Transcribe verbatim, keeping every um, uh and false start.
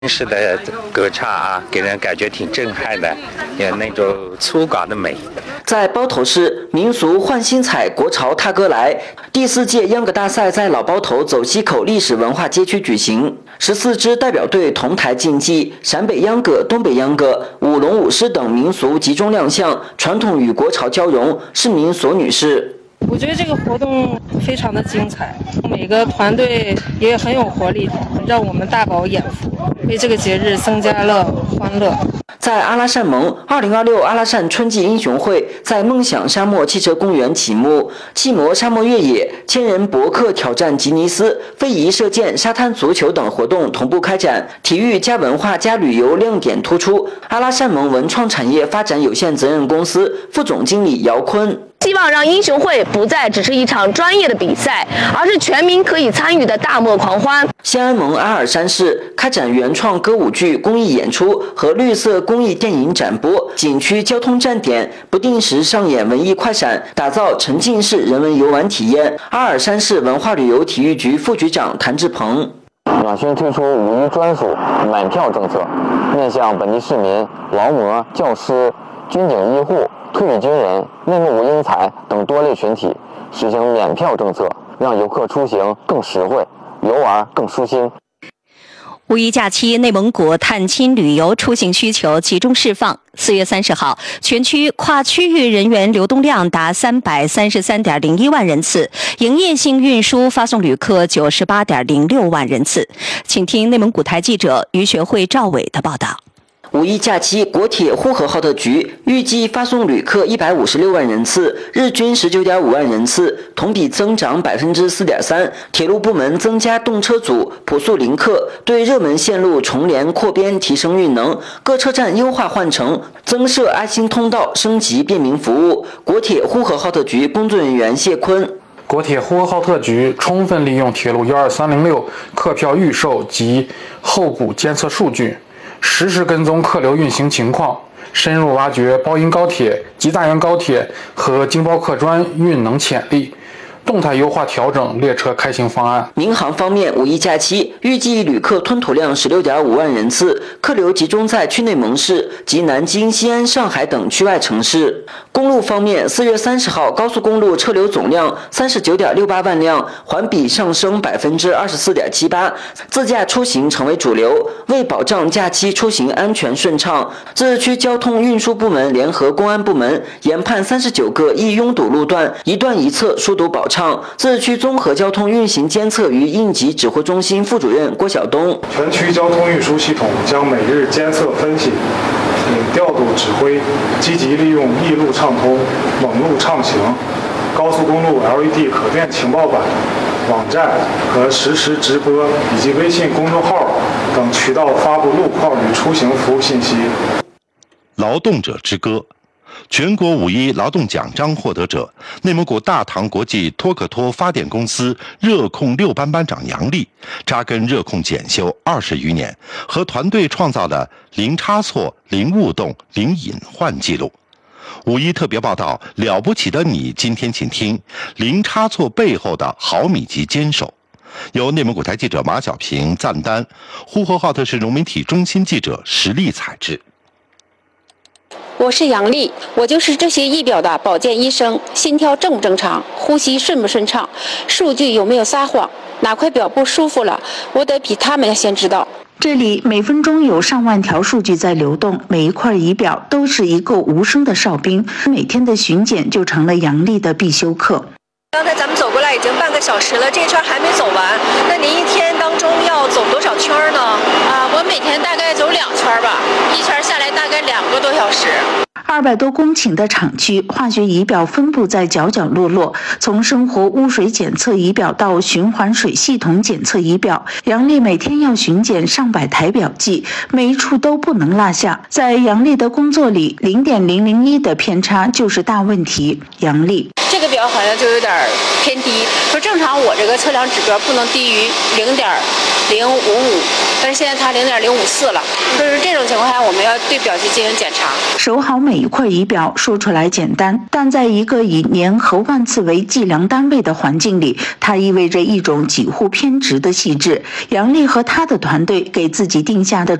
式的歌唱啊，给人感觉挺震撼的，有那种粗犷的美。 在包头市民俗换新彩，国潮踏歌来，第四届秧歌大赛在老包头走西口历史文化街区举行。十四支代表队同台竞技，陕北秧歌、东北秧歌、舞龙舞狮等民俗集中亮相，传统与国潮交融。市民索女士。 我觉得这个活动非常的精彩，每个团队也很有活力，让我们大饱眼福，为这个节日增加了欢乐。 在阿拉善盟，二零二六阿拉善春季英雄会在梦想沙漠汽车公园启幕，气魔沙漠越野、千人博客挑战吉尼斯、非遗射箭、沙滩足球等活动同步开展，体育加文化加旅游亮点突出。阿拉善盟文创产业发展有限责任公司副总经理姚坤。 希望让英雄会不再只是一场专业的比赛，而是全民可以参与的大漠狂欢。 西安盟阿尔山市开展原创歌舞剧公益演出和绿色公益电影展播，景区交通站点不定时上演文艺快闪，打造沉浸式人文游玩体验。阿尔山市文化旅游体育局副局长谭志鹏。 亚勋推出五一专属买票政策，面向本地市民、劳模、教师、军警医护、退役军人、内蒙古英才等多类群体实行免票政策，让游客出行更实惠，游玩更舒心。 五一假期，内蒙古探亲旅游出行需求集中释放。四月三十号，全区跨区域人员流动量达三百三十三点零一万人次，营业性运输发送旅客九十八点零六万人次。请听内蒙古台记者于学会赵伟的报道。 五一假期，国铁呼和浩特局预计发送旅客一百五十六万人次，日均十九点五万人次，同比增长百分之四点三。铁路部门增加动车组，朴素临客，对热门线路重联扩编提升运能，各车站优化换乘，增设爱心通道，升级便民服务。国铁呼和浩特局工作人员谢坤。 国铁呼和浩特局充分利用铁路一二三零六客票预售及候补监测数据，实时跟踪客流运行情况，深入挖掘包银高铁及大原高铁和京包客专运能潜力，动态优化调整列车开行方案。 民航方面，五一假期预计旅客吞吐量十六点五万人次，客流集中在区内盟市及南京、西安、上海等区外城市。公路方面，四月三十号高速公路车流总量三十九点六八万辆，环比上升百分之二十四点七八，自驾出行成为主流。为保障假期出行安全顺畅，自治区交通运输部门联合公安部门研判三十九个易拥堵路段，一段一侧疏堵保畅。自治区综合交通运行监测与应急指挥中心副主任郭晓东： 全区交通运输系统将每日监测分析，并调度指挥，积极利用易路畅通、猛路畅行、高速公路 L E D 可变情报板、网站和实时直播以及微信公众号等渠道发布路况与出行服务信息。 劳动者之歌，全国五一劳动奖章获得者，内蒙古大唐国际托可托发电公司热控六班班长杨丽，扎根热控检修二十余年，和团队创造的零差错、零误动、零隐患记录。五一特别报道，了不起的你，今天请听零差错背后的毫米级坚守。由内蒙古台记者马小平赞丹，呼和浩特市农民体中心记者石丽采制。 我是杨丽，我就是这些仪表的保健医生。心跳正不正常，呼吸顺不顺畅，数据有没有撒谎，哪块表不舒服了，我得比他们先知道。 这里每分钟有上万条数据在流动，每一块仪表都是一个无声的哨兵，每天的巡检就成了杨丽的必修课。 刚才咱们走过来已经半个小时了，这圈还没走完。那您一天当中要走多少圈呢？ 啊，我每天大概走两圈吧，一圈下来大概两个多小时。 二百多公顷的厂区，化学仪表分布在角角落落，从生活污水检测仪表到循环水系统检测仪表，杨丽每天要巡检上百台表记，每一处都不能落下。在杨丽的工作里，零点零零一的偏差就是大问题。杨丽。 这个表好像就有点偏低，说正常我这个测量指标不能低于零点零五五，但是现在它零点零五四了，所以说这种情况下我们要对表去进行检查。 守好每一块仪表说出来简单，但在一个以年和万次为计量单位的环境里，它意味着一种几乎偏执的细致。杨丽和她的团队给自己定下的